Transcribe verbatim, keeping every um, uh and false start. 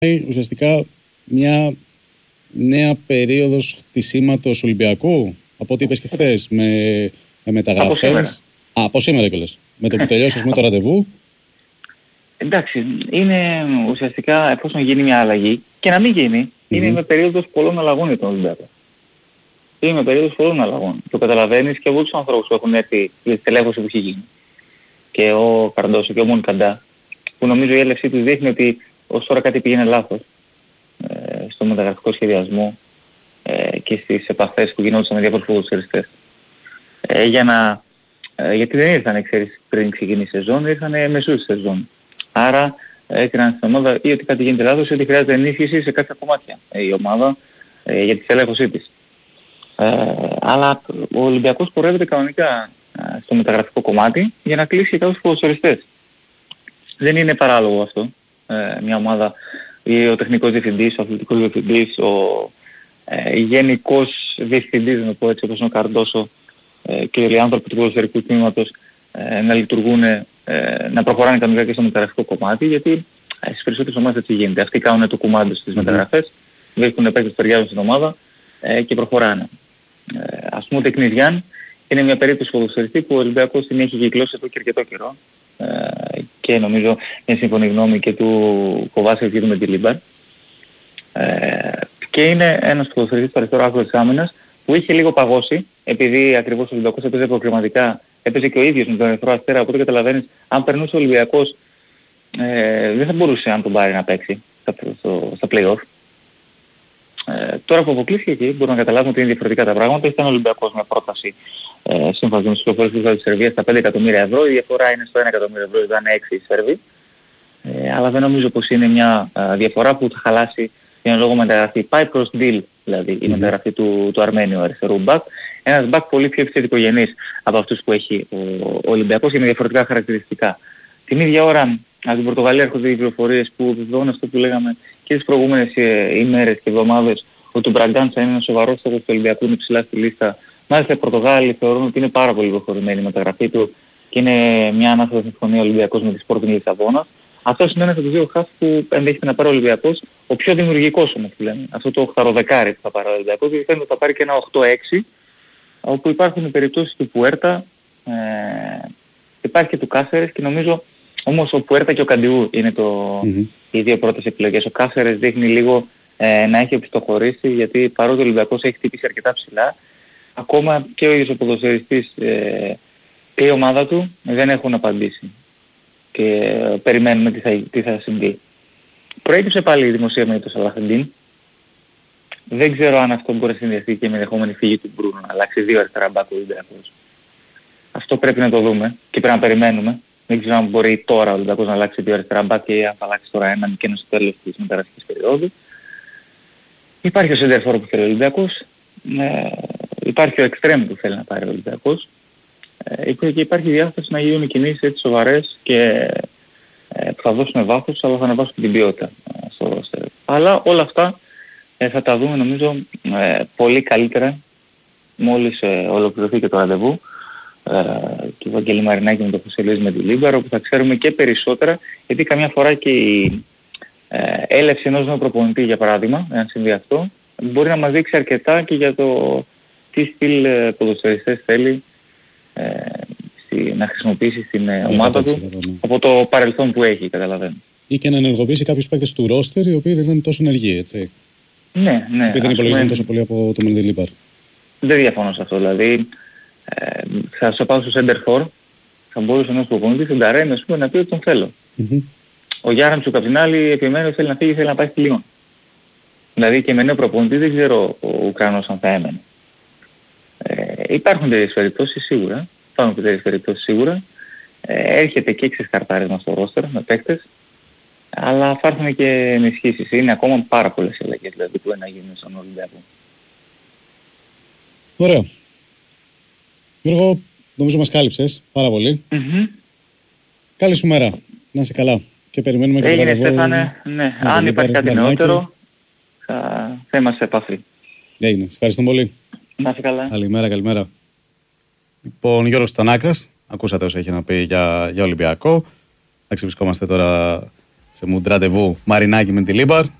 ουσιαστικά μια νέα περίοδος χτισήματος Ολυμπιακού, από ό,τι είπες και χθες, με, με μεταγραφές. Από σήμερα. Α, από σήμερα κιόλας. Με το που τελειώσει με το ραντεβού. Εντάξει, είναι ουσιαστικά εφόσον γίνει μια αλλαγή και να μην γίνει, mm-hmm. είναι με περίοδος πολλών αλλαγών για τον Ολυμπιακό. Είναι με περίοδος πολλών αλλαγών. Το καταλαβαίνεις και από τους ανθρώπους που έχουν έρθει στη τελέχωση που έχει γίνει. Και ο Καρντόσο και ο Μονικαντά, που νομίζω η έλευσή τους δείχνει ότι ως τώρα κάτι πήγαινε λάθος ε, στο μεταγραφικό σχεδιασμό ε, και στις επαφές που γινόντουσαν με διάφορους ποδοσφαιριστές. Ε, για να, ε, γιατί δεν ήρθαν, ξέρεις, πριν ξεκινήσει η σεζόν, ήρθαν μεσούς τη σεζόν. Άρα έκαναν στην ομάδα ή ότι κάτι γίνεται λάθος ή ότι χρειάζεται ενίσχυση σε κάποια κομμάτια ε, η ομάδα ε, για τη στελέχωσή της. Ε, αλλά ο Ολυμπιακός πορεύεται κανονικά ε, στο μεταγραφικό κομμάτι για να κλείσει και κάποιους ποδοσφαιριστές. Δεν είναι παράλογο αυτό. Ε, μια ομάδα ή ο τεχνικός διευθυντής, ο αθλητικός διευθυντής, ο ε, γενικός διευθυντής, να πω έτσι, όπως είναι ο Καρντόσο ε, και οι άνθρωποι του ποδοσφαιρικού τμήματος ε, να λειτουργούν, ε, να προχωράνε κανονικά και στο μεταγραφικό κομμάτι, γιατί ε, στις περισσότερες ομάδες έτσι γίνεται. Αυτοί κάνουν το κουμάντο στις mm-hmm. μεταγραφές, βρίσκουν παίκτες που ταιριάζουν στην ομάδα ε, και προχωράνε. Ε, ας πούμε ο Τεκνιδιάν είναι μια περίπτωση ποδοσφαιριστή που ο Ολυμπιακός την έχει κυκλώσει εδώ και αρκετό καιρό. Ε, και νομίζω μια σύμφωνη γνώμη και του Κοβάσεβιτ και του Μεντιλίμπαρ. Ε, και είναι ένας ποδοσφαιριστής στο αριστερό άκρο της άμυνας που είχε λίγο παγώσει, επειδή ακριβώς ο Ολυμπιακός έπαιζε προκριματικά, έπαιζε και ο ίδιος με τον Ερυθρό Αστέρα, οπότε καταλαβαίνεις, αν περνούσε ο Ολυμπιακός ε, δεν θα μπορούσε αν τον πάρει να παίξει στα, στο, στα play-off. Ε, τώρα που αποκλείστηκε εκεί μπορούμε να καταλάβουμε ότι είναι διαφορετικά τα πράγματα. Ήταν ο Ολυμπιακός με πρόταση ε, σύμφωνα με τις πληροφορίες της Σερβίας στα πέντε εκατομμύρια ευρώ. Η διαφορά είναι στο ένα εκατομμύριο ευρώ, ήταν έξι οι Σέρβοι. Ε, αλλά δεν νομίζω πως είναι μια α, διαφορά που θα χαλάσει για ένα λόγο μεταγραφή. Πάει προς deal δηλαδή η mm-hmm. μεταγραφή του, του Αρμένιου αριστερού μπακ. Ένας μπακ πολύ πιο επιθετικογενής από αυτούς που έχει ο, ο Ολυμπιακός και με διαφορετικά χαρακτηριστικά. Την ίδια ώρα από την Πορτογαλία έρχονται οι πληροφορίες που επιβεβαιώνουν αυτό που λέγαμε και τις προηγούμενες ε, ημέρες και εβδομάδες, ότι ο Μπραγκάντσα είναι ένα σοβαρό στόχος του Ολυμπιακού, είναι ψηλά στη λίστα. Μάλιστα οι Πορτογάλοι θεωρούν ότι είναι πάρα πολύ προχωρημένη η μεταγραφή του και είναι μια ανάθετα συμφωνία ο Ολυμπιακός με τη Sporting Λισαβόνας. Αυτό είναι ένας από τους δύο χαφ που ενδέχεται να πάρει ο Ολυμπιακός, ο πιο δημιουργικός όμως που λένε. Αυτό το οχταροδεκάρι που θα πάρει ο Ολυμπιακός, γιατί φαίνεται ότι θα πάρει και ένα οκτώ έξι, όπου υπάρχουν οι περιπτώσεις του Πουέρτα, ε, υπάρχει και του Κάσερες και νομίζω όμως ο Πουέρτα και ο Καντιού είναι το, mm-hmm. οι δύο πρώτες επιλογές. Ο Κάσερες δείχνει λίγο ε, να έχει οπισθοχωρήσει, γιατί παρότι ο Ολυμπιακός έχει χτυπήσει αρκετά ψηλά, ακόμα και ο ίδιος ο ποδοσφαιριστής ε, και η ομάδα του δεν έχουν απαντήσει. Και ε, περιμένουμε τι θα, τι θα συμβεί. Προέκυψε πάλι η δημοσία με το Σαλαχαντίν. Δεν ξέρω αν αυτό μπορεί να συνδυαστεί και με ενδεχόμενη φύγη του Μπρούνο, να αλλάξει δύο αριστερά μπακ ο Ολυμπιακός. Αυτό πρέπει να το δούμε και πρέπει να περιμένουμε. Δεν ξέρω αν μπορεί τώρα ο Ολυμπιακός να αλλάξει δύο αριστερά μπακ ή αν θα αλλάξει τώρα έναν και ένα στο τέλος της μεταγραφικής περίοδου. Υπάρχει ο σεντερφόρ που θέλει ο Ολυμπιακός. Ε, υπάρχει ο εξτρέμ που θέλει να πάρει ο Ολυμπιακός. Ε, και υπάρχει διάθεση να γίνουν κινήσεις έτσι σοβαρές και ε, που θα δώσουν βάθος, αλλά θα ανεβάσουν την ποιότητα. Ε, στο, στο, αλλά όλα αυτά ε, θα τα δούμε νομίζω ε, πολύ καλύτερα μόλις ε, ολοκληρωθεί και το ραντεβού ε, του Βαγγέλη Μαρινάκη με το Χωσελής με τη Λίμπαρο, όπου θα ξέρουμε και περισσότερα, γιατί καμιά φορά και η ε, έλευση ενός νέου προπονητή, για παράδειγμα, εάν συμβεί αυτό, μπορεί να μας δείξει αρκετά και για το τι στυλ ε, ποδοσφαιριστές θέλει ε, στη, να χρησιμοποιήσει στην ε, ομάδα του από το παρελθόν που έχει, καταλαβαίνω. Ή και να ενεργοποιήσει κάποιους παίκτες του ρόστερ οι οποίοι δεν ήταν τόσο ενεργοί, έτσι. Ναι, ναι. Οι οποίοι δεν υπολογίζουν τόσο πολύ από το Μεντιλίμπαρ. Δεν διαφωνώ σε αυτό. Δηλαδή, ε, θα σου πάω στο Σέντερφορ, θα μπορούσε ένας προπονητής στην Ταρέμ, ας πούμε, να πει ότι τον θέλω. Mm-hmm. Ο Γιάραντσουκ απ' την άλλη επιμένει ότι θέλει να φύγει, θέλει να πάει στη Λιόν. Δηλαδή και με νέο προπονητή δεν ξέρω ο Ουκρανός αν θα έμενε. Ε, υπάρχουν τέτοιες περιπτώσεις σίγουρα. Υπάρχουν τέτοιες περιπτώσεις σίγουρα. Ε, έρχεται και ξεσκαρτάρισμα στο ρόστερ με παίκτες. Αλλά θα έρθουν και ενισχύσεις. Είναι ακόμα πάρα πολλές αλλαγές δηλαδή, που να γίνουν στον Ολυμπιακό. Ωραία. Γιώργο, νομίζω μας κάλυψες πάρα πολύ. Mm-hmm. Καλή σου μέρα. Να είσαι καλά. Και περιμένουμε και το ραντεβού. Έγινε Στέφανε. Ναι. Αν υπάρχει κάτι νεότερο θα, θα είμαστε σε επαφή. Έγινε. Σε ευχαριστώ πολύ. Να είσαι καλά. Καλημέρα, καλημέρα. Λοιπόν, Γιώργος Τσανάκας. Ακούσατε όσα έχει να πει για, για Ολυμπιακό. Εντάξει, βρισκόμαστε τώρα σε μουντ ραντεβού Μαρινάκη με τη Λίμπαρ.